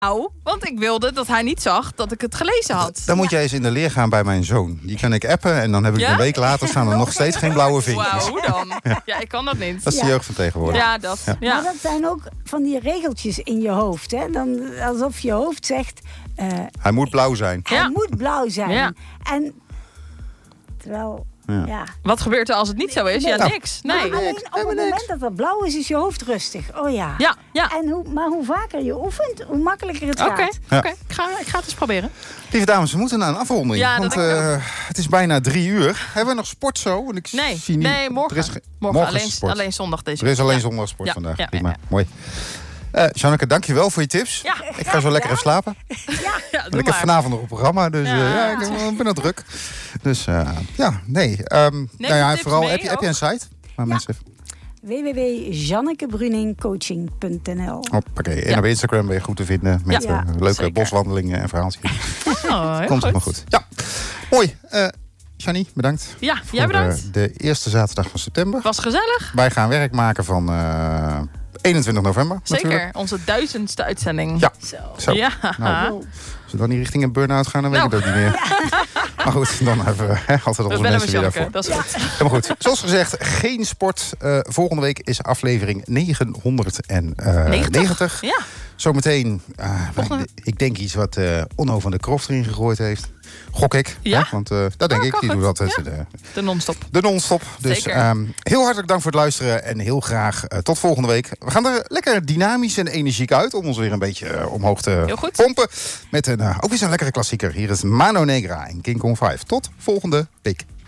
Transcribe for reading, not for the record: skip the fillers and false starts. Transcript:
Nou, want ik wilde dat hij niet zag dat ik het gelezen had. Dan moet jij eens in de leer gaan bij mijn zoon. Die kan ik appen en dan heb ik een week later staan er nog steeds geen blauwe vinkjes. Wauw, hoe dan? Ja, ik kan dat niet. Dat is de jeugd van tegenwoordig. Ja, dat. Ja. Maar dat zijn ook van die regeltjes in je hoofd. Hè? Dan, alsof je hoofd zegt... Hij moet blauw zijn. Hij moet blauw zijn. Ja. En terwijl... Ja. Wat gebeurt er als het niet zo is? Ja, niks. Nee. Maar alleen op het moment dat het blauw is je hoofd rustig. Oh ja. Ja. En maar hoe vaker je oefent, hoe makkelijker het gaat. Oké. Ik ga het eens proberen. Lieve dames, we moeten naar een afronding. Ja, want het is bijna 3:00. Hebben we nog sport zo? Want ik zie niet, Nee, morgen. Er is Morgen alleen zondag deze Er is alleen week. zondag sport vandaag. Ja, Prima, mooi. Janneke, dankjewel voor je tips. Ja. Ik ga zo lekker even slapen. Ja, Want ik heb vanavond nog een programma, dus ik ben nog druk. Dus vooral mee, heb je een site? Waar mensen... www.jannekebruningcoaching.nl. Hoppakee. En op Instagram ben je goed te vinden met leuke zeker. boswandelingen en verhaaltjes. Heel Komt helemaal goed. Ja, mooi. Shani, bedankt. Ja, jij bedankt. De eerste zaterdag van september. Was gezellig. Wij gaan werk maken van 21 november. Zeker, natuurlijk. onze 1000ste uitzending. Ja. Zo. Ja. Nou, als we dan niet richting een burn-out gaan, dan weet ik het ook niet meer. Maar goed, dan hebben we altijd onze mensen weer daarvoor. Dat is goed. Helemaal goed. Zoals gezegd, geen sport. Volgende week is aflevering 990. Ja. Zometeen, ik denk iets wat Onno van der Kroft erin gegooid heeft. Gok ik. Ja. Hè? Want dat denk ik. Die doet altijd de non-stop. De non-stop. Dus heel hartelijk dank voor het luisteren. En heel graag tot volgende week. We gaan er lekker dynamisch en energiek uit. Om ons weer een beetje omhoog te pompen. Met ook weer zo'n lekkere klassieker. Hier is Mano Negra en King Kong 5. Tot volgende week.